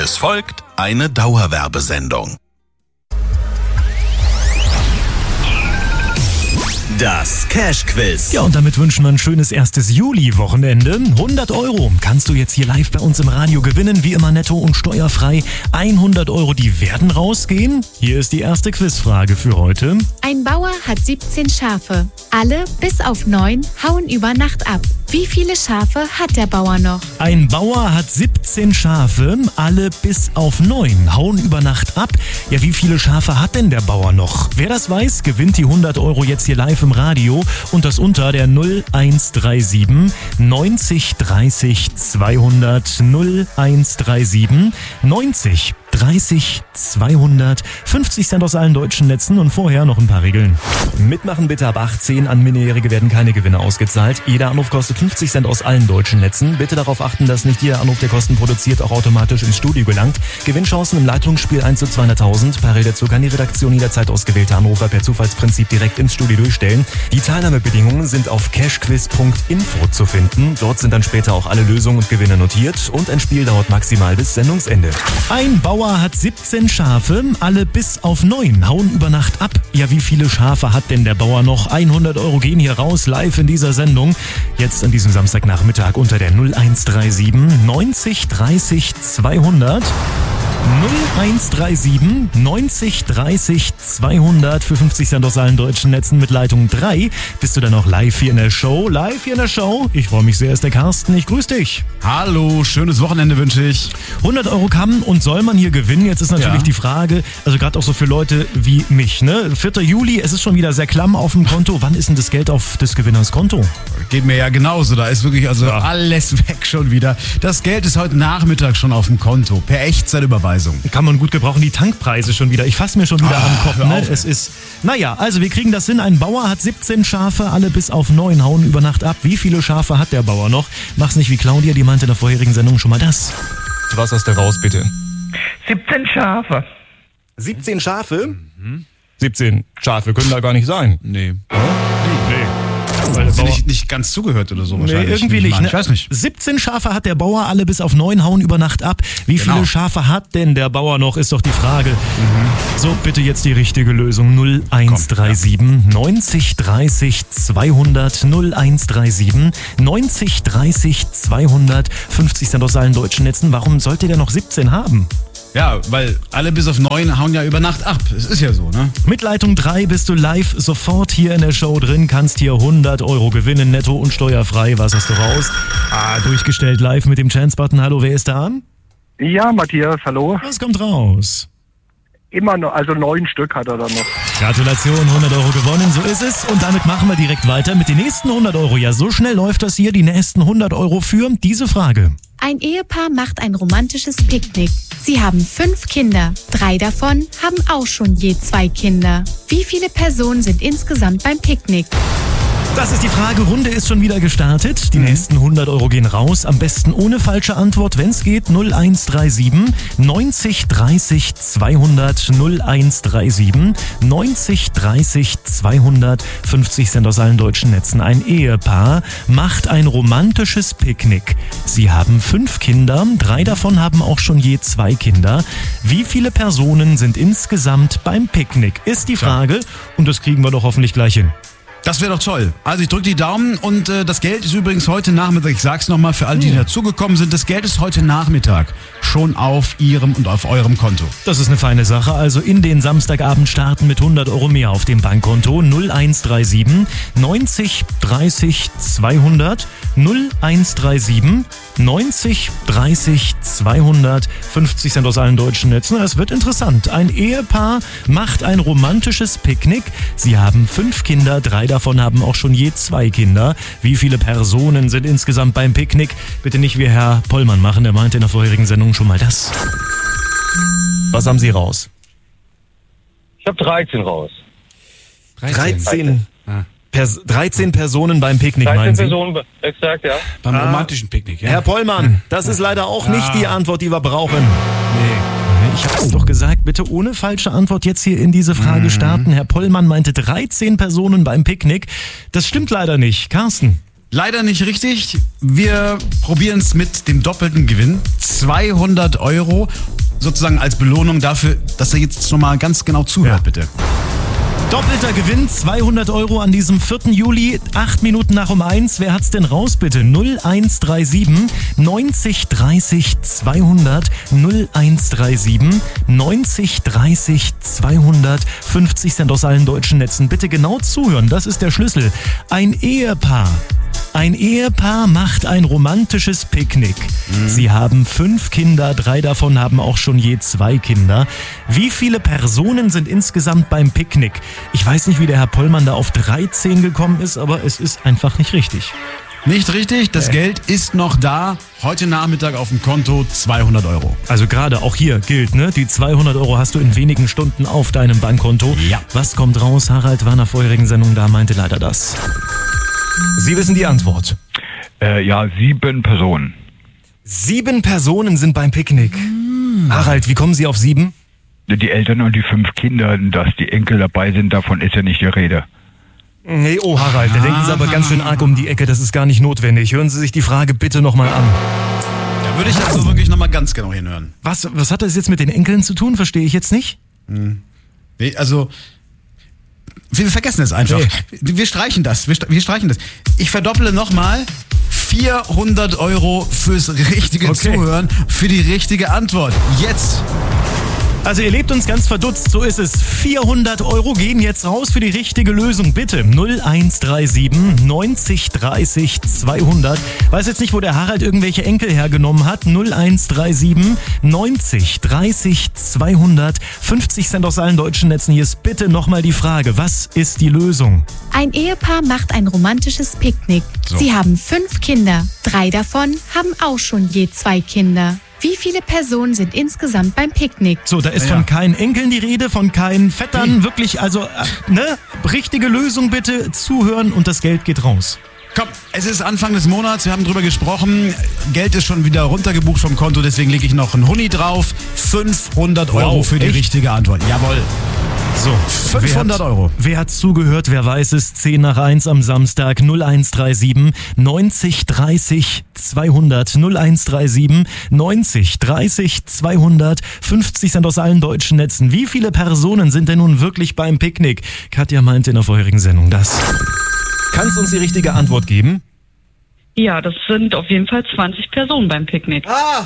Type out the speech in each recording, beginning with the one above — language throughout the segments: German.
Es folgt eine Dauerwerbesendung. Das Cash-Quiz. Ja, und damit wünschen wir ein schönes erstes Juli-Wochenende. 100 € kannst du jetzt hier live bei uns im Radio gewinnen, wie immer netto und steuerfrei. 100 €, die werden rausgehen. Hier ist die erste Quizfrage für heute. Ein Bauer hat 17 Schafe. Alle, bis auf 9, hauen über Nacht ab. Wie viele Schafe hat der Bauer noch? Ein Bauer hat 17 Schafe, alle bis auf 9 hauen über Nacht ab. Ja, wie viele Schafe hat denn der Bauer noch? Wer das weiß, gewinnt die 100 € jetzt hier live im Radio und das unter der 0137 90 30 200 0137 90 30 200, 50 Cent aus allen deutschen Netzen und vorher noch ein paar Regeln. Mitmachen bitte ab 18, an Minderjährige werden keine Gewinne ausgezahlt. Jeder Anruf kostet 50 Cent aus allen deutschen Netzen. Bitte darauf achten, dass nicht jeder Anruf, der Kosten produziert, auch automatisch ins Studio gelangt. Gewinnchancen im Leitungsspiel 1 zu 200.000. Parallel dazu kann die Redaktion jederzeit ausgewählte Anrufer per Zufallsprinzip direkt ins Studio durchstellen. Die Teilnahmebedingungen sind auf cashquiz.info zu finden. Dort sind dann später auch alle Lösungen und Gewinne notiert und ein Spiel dauert maximal bis Sendungsende. Ein Bauer hat 17 Schafe, alle bis auf 9 hauen über Nacht ab. Ja, wie viele Schafe hat denn der Bauer noch? 100 € gehen hier raus, live in dieser Sendung. Jetzt an diesem Samstagnachmittag unter der 0137 90 30 200. 0137 90 30 200 für 50 Cent aus allen deutschen Netzen mit Leitung 3. Bist du dann auch live hier in der Show? Live hier in der Show? Ich freue mich sehr, ist der Carsten. Ich grüße dich. Hallo, schönes Wochenende wünsche ich. 100 € kann und soll man hier gewinnen. Jetzt ist natürlich die Frage, also gerade auch so für Leute wie mich, ne? 4. Juli, es ist schon wieder sehr klamm auf dem Konto. Wann ist denn das Geld auf des Gewinners Konto? Geht mir ja genauso. Da ist wirklich alles weg schon wieder. Das Geld ist heute Nachmittag schon auf dem Konto. Per Echtzeitüberweisung. Kann man gut gebrauchen, die Tankpreise schon wieder. Ich fasse mir schon wieder am Kopf. Ne? Es ist, also wir kriegen das hin. Ein Bauer hat 17 Schafe, alle bis auf 9 hauen über Nacht ab. Wie viele Schafe hat der Bauer noch? Mach's nicht wie Claudia, die meinte in der vorherigen Sendung schon mal das. Was hast du raus, bitte? 17 Schafe. 17 Schafe? 17 Schafe können da gar nicht sein. Nee. Nee. Weil sie nicht ganz zugehört oder so wahrscheinlich. Nee, irgendwie nicht. Ne? Ich weiß nicht. 17 Schafe hat der Bauer, alle bis auf 9 hauen über Nacht ab. Wie viele Schafe hat denn der Bauer noch, ist doch die Frage. So, bitte jetzt die richtige Lösung. 0137 90 30 200 0137 90 30 200, 50 Cent aus allen deutschen Netzen. Warum sollte der noch 17 haben? Ja, weil alle bis auf 9 hauen ja über Nacht ab. Es ist ja so, ne? Mit Leitung 3 bist du live sofort hier in der Show drin, kannst hier 100 € gewinnen, netto und steuerfrei. Was hast du raus? Durchgestellt live mit dem Chance-Button. Hallo, wer ist da? Ja, Matthias, hallo. Was kommt raus? Immer noch, also 9 Stück hat er dann noch. Gratulation, 100 € gewonnen, so ist es. Und damit machen wir direkt weiter mit den nächsten 100 €. Ja, so schnell läuft das hier, die nächsten 100 € für diese Frage. Ein Ehepaar macht ein romantisches Picknick. Sie haben 5 Kinder. 3 davon haben auch schon je 2 Kinder. Wie viele Personen sind insgesamt beim Picknick? Das ist die Frage. Runde ist schon wieder gestartet. Die nächsten 100 € gehen raus. Am besten ohne falsche Antwort, wenn es geht. 0137 90 30 200 0137 90 30 200, 50 Cent aus allen deutschen Netzen. Ein Ehepaar macht ein romantisches Picknick. Sie haben 5 Kinder. 3 davon haben auch schon je 2 Kinder. Wie viele Personen sind insgesamt beim Picknick? Ist die Frage. Und das kriegen wir doch hoffentlich gleich hin. Das wäre doch toll. Also ich drücke die Daumen und das Geld ist übrigens heute Nachmittag, ich sag's nochmal für alle, die dazugekommen sind, das Geld ist heute Nachmittag schon auf Ihrem und auf eurem Konto. Das ist eine feine Sache. Also in den Samstagabend starten mit 100 € mehr auf dem Bankkonto. 0137 90 30 200 0137 90 30 200, 50 Cent aus allen deutschen Netzen. Es wird interessant. Ein Ehepaar macht ein romantisches Picknick. Sie haben 5 Kinder, 3 davon haben auch schon je 2 Kinder. Wie viele Personen sind insgesamt beim Picknick? Bitte nicht wie Herr Pollmann machen, der meinte in der vorherigen Sendung schon mal das. Was haben Sie raus? Ich habe 13 raus. 13 Personen beim Picknick, meinen Sie? 13 Personen, exakt, ja. Beim romantischen Picknick, ja. Herr Pollmann, das ist leider auch nicht die Antwort, die wir brauchen. Nee. Ich hab's doch gesagt, bitte ohne falsche Antwort jetzt hier in diese Frage starten. Herr Pollmann meinte 13 Personen beim Picknick. Das stimmt leider nicht. Carsten? Leider nicht richtig. Wir probieren es mit dem doppelten Gewinn. 200 € sozusagen als Belohnung dafür, dass er jetzt nochmal ganz genau zuhört, bitte. Doppelter Gewinn, 200 Euro an diesem 4. Juli, 8 Minuten nach um 1. Wer hat's denn raus, bitte? 0137 90 30 200, 0137 90 30 200, 50 Cent aus allen deutschen Netzen. Bitte genau zuhören, das ist der Schlüssel. Ein Ehepaar macht ein romantisches Picknick. Sie haben 5 Kinder, 3 davon haben auch schon je 2 Kinder. Wie viele Personen sind insgesamt beim Picknick? Ich weiß nicht, wie der Herr Pollmann da auf 13 gekommen ist, aber es ist einfach nicht richtig. Nicht richtig, das Geld ist noch da. Heute Nachmittag auf dem Konto 200 Euro. Also gerade auch hier gilt, ne? Die 200 Euro hast du in wenigen Stunden auf deinem Bankkonto. Ja. Was kommt raus? Harald war in der vorherigen Sendung da, meinte leider das. Sie wissen die Antwort. Ja, 7 Personen. 7 Personen sind beim Picknick. Harald, wie kommen Sie auf 7? Die Eltern und die 5 Kinder, dass die Enkel dabei sind, davon ist ja nicht die Rede. Nee, oh Harald, da denken Sie aber ganz schön arg um die Ecke, das ist gar nicht notwendig. Hören Sie sich die Frage bitte nochmal an. Da würde ich also wirklich nochmal ganz genau hinhören. Was hat das jetzt mit den Enkeln zu tun? Verstehe ich jetzt nicht? Nee, also, wir vergessen es einfach. Nee. Wir streichen das. Wir streichen das. Ich verdopple nochmal. 400 Euro fürs richtige Zuhören, für die richtige Antwort. Jetzt. Also ihr lebt uns ganz verdutzt, so ist es. 400 Euro gehen jetzt raus für die richtige Lösung. Bitte 0137 90 30 200. Weiß jetzt nicht, wo der Harald irgendwelche Enkel hergenommen hat. 0137 90 30 200. 50 Cent aus allen deutschen Netzen. Hier ist bitte nochmal die Frage. Was ist die Lösung? Ein Ehepaar macht ein romantisches Picknick. So. Sie haben 5 Kinder. 3 davon haben auch schon je 2 Kinder. Wie viele Personen sind insgesamt beim Picknick? So, da ist von keinen Enkeln die Rede, von keinen Vettern. Wirklich, also, richtige Lösung bitte, zuhören und das Geld geht raus. Komm, es ist Anfang des Monats, wir haben drüber gesprochen. Geld ist schon wieder runtergebucht vom Konto, deswegen lege ich noch einen Huni drauf. 500 Euro für die richtige Antwort. Jawohl. So, 500 Euro. Wer hat zugehört? Wer weiß es? 10 nach 1 am Samstag. 0137 90 30 200. 0137 90 30 200. 50 Cent aus allen deutschen Netzen. Wie viele Personen sind denn nun wirklich beim Picknick? Katja meinte in der vorherigen Sendung das. Kannst du uns die richtige Antwort geben? Ja, das sind auf jeden Fall 20 Personen beim Picknick.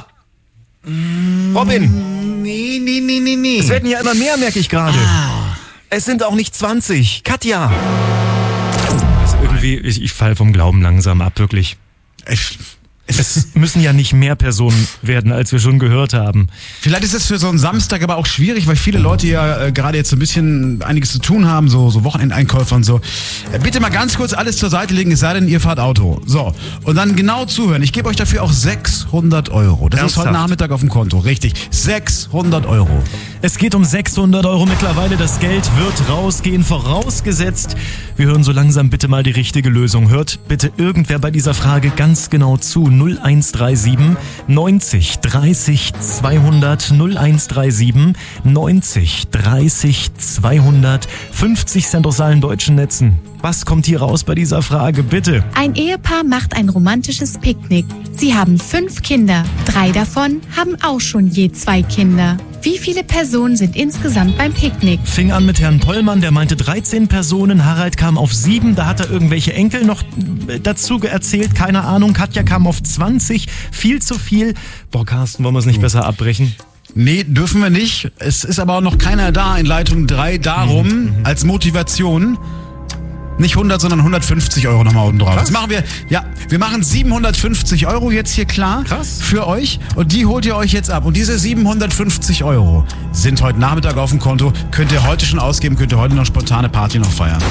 Robin! Nee. Es werden ja immer mehr, merke ich gerade. Es sind auch nicht 20. Katja! Also irgendwie, ich falle vom Glauben langsam ab, wirklich. Es müssen ja nicht mehr Personen werden, als wir schon gehört haben. Vielleicht ist es für so einen Samstag aber auch schwierig, weil viele Leute ja gerade jetzt so ein bisschen einiges zu tun haben, so Wochenendeinkäufer und so. Bitte mal ganz kurz alles zur Seite legen, es sei denn, ihr fahrt Auto. So, und dann genau zuhören. Ich gebe euch dafür auch 600 Euro. Das ist heute Nachmittag auf dem Konto, richtig. 600 Euro. Es geht um 600 Euro mittlerweile. Das Geld wird rausgehen, vorausgesetzt. Wir hören so langsam bitte mal die richtige Lösung. Hört bitte irgendwer bei dieser Frage ganz genau zu. 0137 90 30 200. 0137 90 30 200. 50 Cent aus allen deutschen Netzen. Was kommt hier raus bei dieser Frage, bitte? Ein Ehepaar macht ein romantisches Picknick. Sie haben 5 Kinder. 3 davon haben auch schon je 2 Kinder. Wie viele Personen sind insgesamt beim Picknick? Fing an mit Herrn Pollmann, der meinte 13 Personen. Harald kam auf 7, da hat er irgendwelche Enkel noch dazu erzählt, keine Ahnung. Katja kam auf 20, viel zu viel. Boah, Carsten, wollen wir es nicht besser abbrechen? Nee, dürfen wir nicht. Es ist aber auch noch keiner da in Leitung 3. Darum, als Motivation, nicht 100, sondern 150 Euro nochmal oben drauf. Das machen wir, wir machen 750 Euro jetzt hier klar. Krass. Für euch und die holt ihr euch jetzt ab. Und diese 750 Euro sind heute Nachmittag auf dem Konto. Könnt ihr heute schon ausgeben, könnt ihr heute noch spontane Party noch feiern.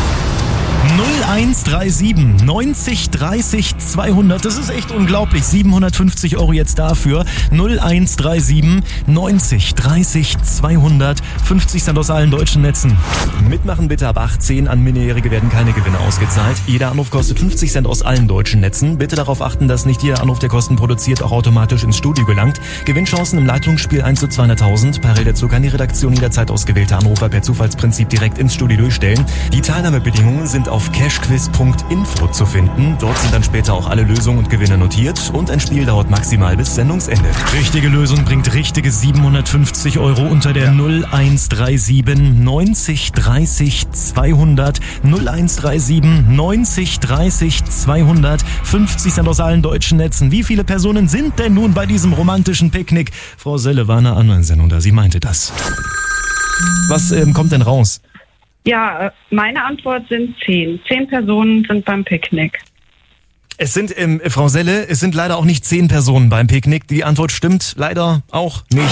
0137 90 30 200. Das ist echt unglaublich. 750 Euro jetzt dafür. 0137 90 30 200. 50 Cent aus allen deutschen Netzen. Mitmachen bitte ab 18. An Minderjährige werden keine Gewinne ausgezahlt. Jeder Anruf kostet 50 Cent aus allen deutschen Netzen. Bitte darauf achten, dass nicht jeder Anruf, der Kosten produziert, auch automatisch ins Studio gelangt. Gewinnchancen im Leitungsspiel 1 zu 200.000. Parallel dazu kann die Redaktion jederzeit ausgewählte Anrufer per Zufallsprinzip direkt ins Studio durchstellen. Die Teilnahmebedingungen sind auf auf cashquiz.info zu finden. Dort sind dann später auch alle Lösungen und Gewinne notiert und ein Spiel dauert maximal bis Sendungsende. Richtige Lösung bringt richtige 750 € unter der 0137 90 30 200 0137 90 30 200. 50 Cent aus allen deutschen Netzen. Wie viele Personen sind denn nun bei diesem romantischen Picknick? Frau Selle war in einer anderen Sendung da, sie meinte das. Was kommt denn raus? Ja, meine Antwort sind 10. 10 Personen sind beim Picknick. Es sind, Frau Selle, es sind leider auch nicht 10 Personen beim Picknick. Die Antwort stimmt leider auch nicht.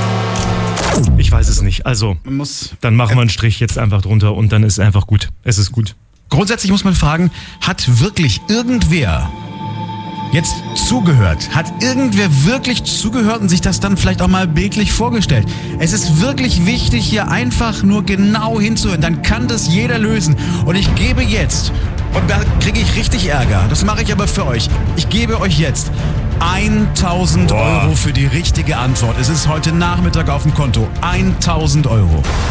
Ich weiß es nicht. Also, dann machen wir einen Strich jetzt einfach drunter und dann ist es einfach gut. Es ist gut. Grundsätzlich muss man fragen, hat wirklich irgendwer jetzt zugehört? Hat irgendwer wirklich zugehört und sich das dann vielleicht auch mal bildlich vorgestellt? Es ist wirklich wichtig, hier einfach nur genau hinzuhören. Dann kann das jeder lösen. Und ich gebe jetzt, und da kriege ich richtig Ärger, das mache ich aber für euch, ich gebe euch jetzt 1.000 € für die richtige Antwort. Es ist heute Nachmittag auf dem Konto. 1.000 €.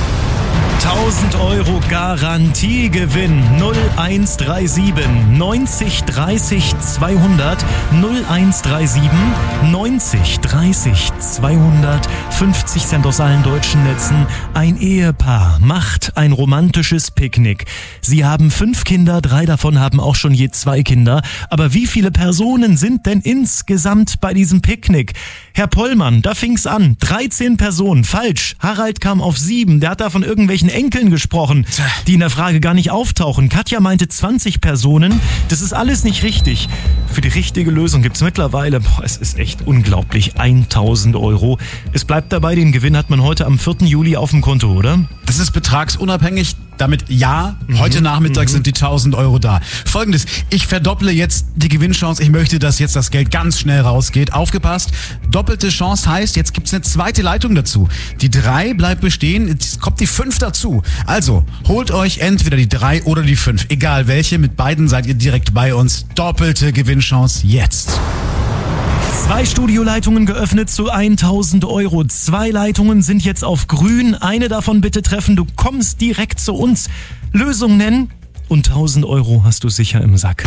1.000 € Garantiegewinn 0137 90 30 200 0137 90 30 200. 50 Cent aus allen deutschen Netzen. Ein Ehepaar macht ein romantisches Picknick. Sie haben 5 Kinder, 3 davon haben auch schon je 2 Kinder. Aber wie viele Personen sind denn insgesamt bei diesem Picknick? Herr Pollmann, da fing's an. 13 Personen. Falsch. Harald kam auf 7. Der hat da von irgendwelchen Enkeln gesprochen, die in der Frage gar nicht auftauchen. Katja meinte 20 Personen. Das ist alles nicht richtig. Für die richtige Lösung gibt's mittlerweile, es ist echt unglaublich, 1.000 €. Es bleibt dabei, den Gewinn hat man heute am 4. Juli auf dem Konto, oder? Das ist betragsunabhängig. Damit ja, heute Nachmittag sind die 1.000 € da. Folgendes, ich verdopple jetzt die Gewinnchance. Ich möchte, dass jetzt das Geld ganz schnell rausgeht. Aufgepasst, doppelte Chance heißt, jetzt gibt's eine zweite Leitung dazu. Die 3 bleibt bestehen, jetzt kommt die 5 dazu. Also, holt euch entweder die 3 oder die 5. Egal welche, mit beiden seid ihr direkt bei uns. Doppelte Gewinnchance jetzt. 2 Studioleitungen geöffnet zu 1.000 €. 2 Leitungen sind jetzt auf grün. Eine davon bitte treffen. Du kommst direkt zu uns. Lösung nennen und 1.000 € hast du sicher im Sack.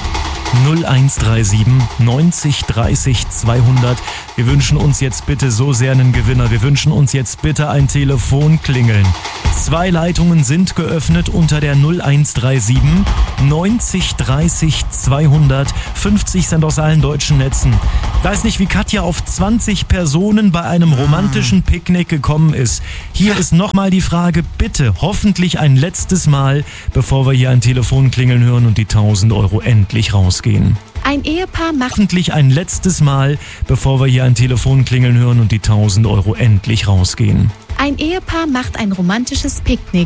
0137 90 30 200. Wir wünschen uns jetzt bitte so sehr einen Gewinner. Wir wünschen uns jetzt bitte ein Telefonklingeln. 2 Leitungen sind geöffnet unter der 0137 90 30 200. 50 Cent aus allen deutschen Netzen. Ich weiß nicht, wie Katja auf 20 Personen bei einem romantischen Picknick gekommen ist. Hier ist nochmal die Frage, bitte, hoffentlich ein letztes Mal, bevor wir hier ein Telefonklingeln hören und die 1.000 € endlich rausgehen. Ein Ehepaar macht Hoffentlich ein letztes Mal, bevor wir hier ein Telefonklingeln hören und die 1.000 € endlich rausgehen. ein romantisches Picknick.